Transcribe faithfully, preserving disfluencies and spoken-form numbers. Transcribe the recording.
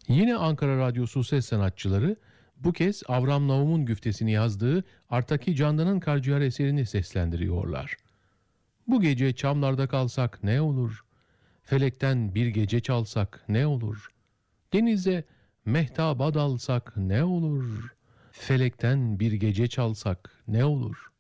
Yine Ankara Radyosu ses sanatçıları bu kez Avram Naum'un güftesini yazdığı Artaki Candan'ın Karciğer eserini seslendiriyorlar. Bu gece çamlarda kalsak ne olur? Felekten bir gece çalsak ne olur? Denize mehtaba dalsak ne olur? Felekten bir gece çalsak ne olur?